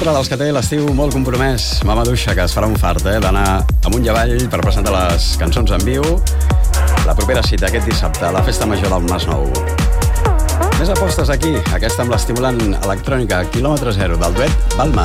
altre dels que té l'estiu molt compromès, Mama Duixa, que es farà un fart, d'anar amunt i avall per presentar les cançons en viu. La propera cita aquest dissabte, a la Festa Major del Masnou. Més apostes aquí, aquesta amb l'estimulant electrònica Kilòmetre Zero del duet Balma.